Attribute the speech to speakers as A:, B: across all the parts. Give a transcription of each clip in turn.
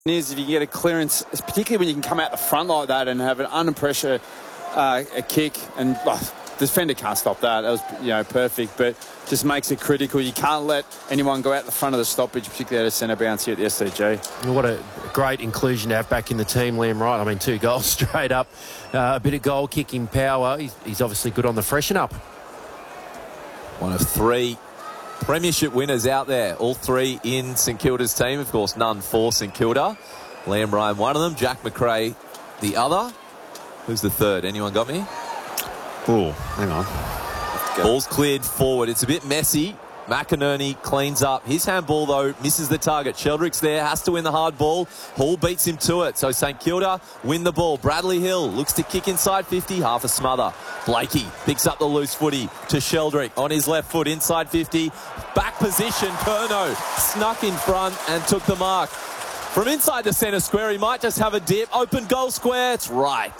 A: is if you get a clearance, particularly when you can come out the front like that and have an under pressure a kick, and the defender can't stop that. That was perfect, but just makes it critical. You can't let anyone go out the front of the stoppage, particularly at a centre bounce here at the SCG.
B: What a great inclusion to have back in the team, Liam Wright. I mean, 2 goals straight up, a bit of goal kicking power. He's obviously good on the freshen up.
C: One of 3 premiership winners out there, all 3 in St Kilda's team. Of course, none for St Kilda. Liam Ryan, one of them. Jack McRae, the other. Who's the third? Anyone got me?
D: Oh, hang on.
C: Ball's cleared forward. It's a bit messy. McInerney cleans up. His handball, though, misses the target. Sheldrick's there, has to win the hard ball. Hall beats him to it. So St Kilda win the ball. Bradley Hill looks to kick inside 50, half a smother. Blakey picks up the loose footy to Sheldrick on his left foot, inside 50. Back position, Curnow snuck in front and took the mark. From inside the centre square, he might just have a dip. Open goal square, it's right.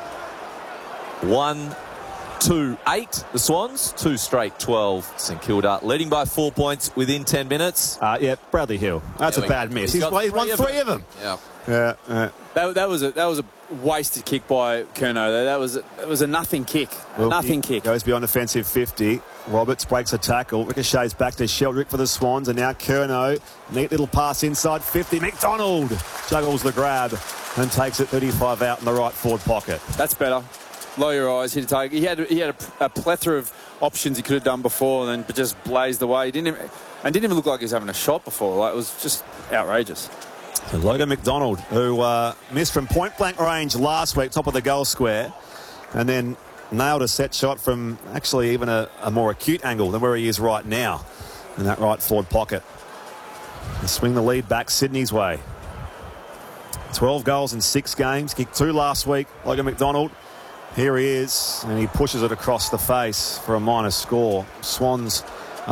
C: 1-2-8, the Swans. 2 straight 12, St Kilda. Leading by 4 points within 10 minutes.
D: Yeah, Bradley Hill. That's a bad miss. He's won 3 of them.
C: Yeah.
A: That was a wasted kick by Curnow. That was a nothing kick. Nothing kick.
D: Goes beyond offensive 50. Roberts breaks a tackle. Ricochets back to Sheldrick for the Swans. And now Curnow. Neat little pass inside 50. McDonald juggles the grab and takes it 35 out in the right forward pocket.
A: That's better. Lower your eyes. He had a plethora of options he could have done before, and then just blazed away. He didn't even look like he was having a shot before. It was just outrageous.
D: And Logan McDonald, who missed from point-blank range last week, top of the goal square, and then nailed a set shot from actually even a more acute angle than where he is right now in that right forward pocket. And swing the lead back Sydney's way. 12 goals in 6 games. Kicked 2 last week, Logan McDonald. Here he is, and he pushes it across the face for a minor score. Swans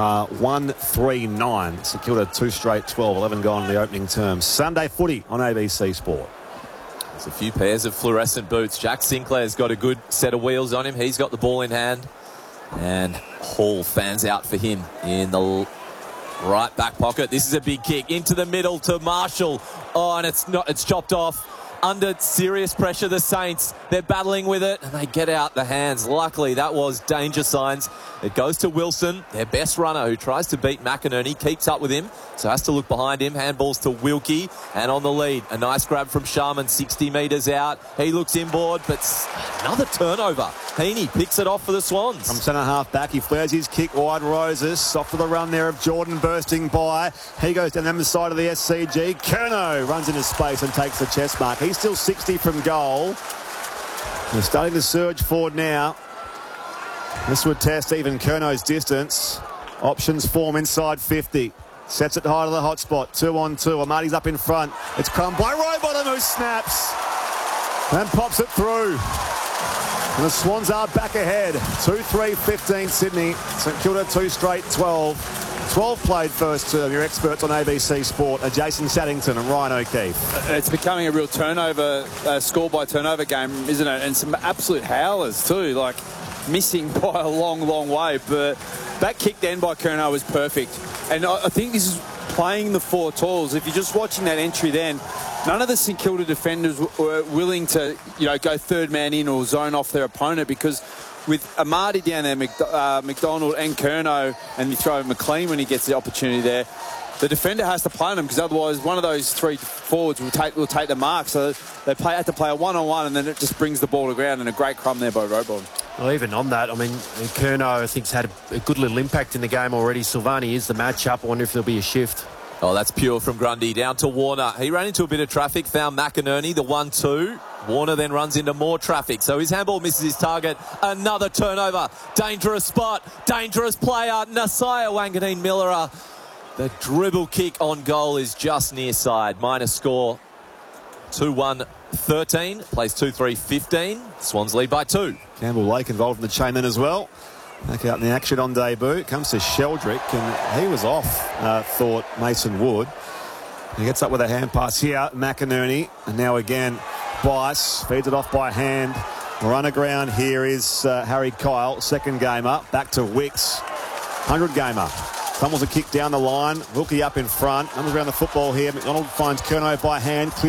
D: 1-3-9. St Kilda 2 straight 12, 11 gone in the opening term. Sunday footy on ABC Sport.
C: There's a few pairs of fluorescent boots. Jack Sinclair's got a good set of wheels on him. He's got the ball in hand. And Hall fans out for him in the right back pocket. This is a big kick into the middle to Marshall. Oh, and it's chopped off. Under serious pressure, the Saints, they're battling with it, and they get out the hands. Luckily, that was danger signs. It goes to Wilson, their best runner, who tries to beat McInerney, keeps up with him, so has to look behind him. Handballs to Wilkie, and on the lead, a nice grab from Sharman, 60 metres out. He looks inboard, but another turnover. Heaney picks it off for the Swans.
D: From centre half back, he flares his kick wide. Roses, off to the run there of Jordan bursting by. He goes down the side of the SCG. Curnow runs into space and takes the chest mark. He's still 60 from goal. They're starting to surge forward now. This would test even Curnow's distance. Options form inside 50. Sets it high to the hot spot. 2-on-2. Amati's up in front. It's come by Rowbottom, who snaps and pops it through. And the Swans are back ahead. 2-3-15 Sydney. St Kilda 2 straight 12. 12 played first term. Your experts on ABC Sport are Jason Saddington and Ryan O'Keefe.
A: It's becoming a real turnover, score by turnover game, isn't it? And some absolute howlers too, like missing by a long, long way. But that kick then by Curnow was perfect. And I think this is playing the 4 tools. If you're just watching that entry then, none of the St Kilda defenders were willing to, go third man in or zone off their opponent, because with Amati down there, McDonald and Curnow, and you throw McLean when he gets the opportunity there, the defender has to play on him, because otherwise one of those 3 forwards will take the mark. So they have to play a one-on-one, and then it just brings the ball to ground, and a great crumb there by Rowbottom.
B: Well, even on that, I mean, Curnow, I think, has had a good little impact in the game already. Silvani is the matchup. I wonder if there'll be a shift.
C: Oh, that's pure from Grundy. Down to Warner. He ran into a bit of traffic, found McInerney, the 1-2. Warner then runs into more traffic. So his handball misses his target. Another turnover. Dangerous spot. Dangerous player. Nasiah Wanganeen-Millera. The dribble kick on goal is just near side. Minor score 2-1-13. Plays 2-3-15. Swans lead by 2.
D: Campbell Lake involved in the chain then as well. Back out in the action on debut. Comes to Sheldrick, and he was off, thought Mason Wood. He gets up with a hand pass here. McInerney, and now again Bice feeds it off by hand. Run aground here is Harry Kyle, second gamer. Back to Wicks, 100 gamer. Fumbles a kick down the line. Wilkie up in front. Numbers around the football here. McDonald finds Curnow by hand. Clear